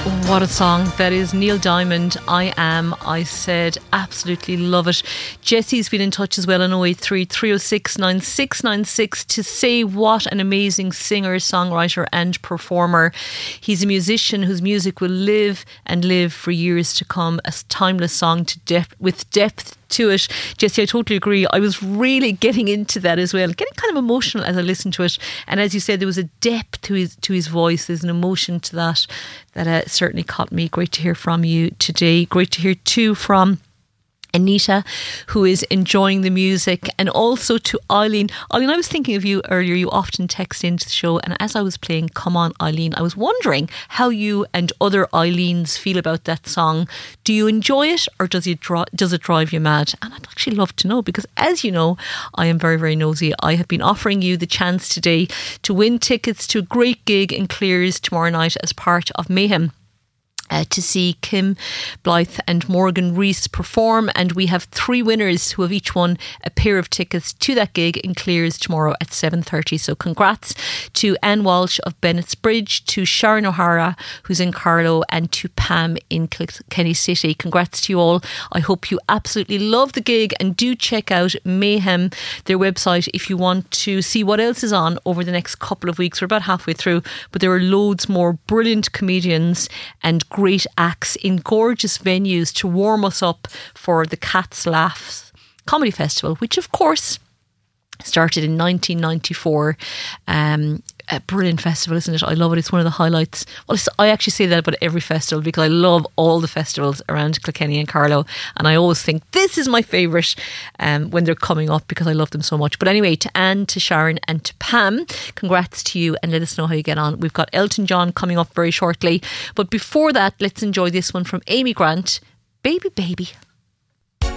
What a song. That is Neil Diamond, I Am, I Said. Absolutely love it. Jesse's been in touch as well on 083 306 9696 to say what an amazing singer, songwriter and performer. He's a musician whose music will live and live for years to come. A timeless song with depth to it. Jesse, I totally agree. I was really getting into that as well, getting kind of emotional as I listened to it. And as you said, there was a depth to his voice. There's an emotion to that certainly caught me. Great to hear from you today. Great to hear too from Anita, who is enjoying the music, and also to Eileen. Eileen, I was thinking of you earlier. You often text into the show, and as I was playing Come On Eileen, I was wondering how you and other Eileens feel about that song. Do you enjoy it, or does it drive you mad? And I'd actually love to know, because as you know, I am very, very nosy. I have been offering you the chance today to win tickets to a great gig in Clears tomorrow night as part of Mayhem. To see Kim Blythe and Morgan Rees perform, and we have 3 winners who have each won a pair of tickets to that gig in Clears tomorrow at 7:30. So congrats to Anne Walsh of Bennett's Bridge, to Sharon O'Hara who's in Carlow, and to Pam in Kilkenny City. Congrats to you all. I hope you absolutely love the gig, and do check out Mayhem, their website, if you want to see what else is on over the next couple of weeks. We're about halfway through, but there are loads more brilliant comedians and great acts in gorgeous venues to warm us up for the Cats Laughs Comedy Festival, which of course started in 1994. A brilliant festival, isn't it? I love it. It's one of the highlights. Well, I actually say that about every festival, because I love all the festivals around Kilkenny and Carlow, and I always think this is my favourite when they're coming up, because I love them so much. But anyway, to Anne, to Sharon and to Pam, congrats to you, and let us know how you get on. We've got Elton John coming up very shortly, but before that, let's enjoy this one from Amy Grant, Baby Baby.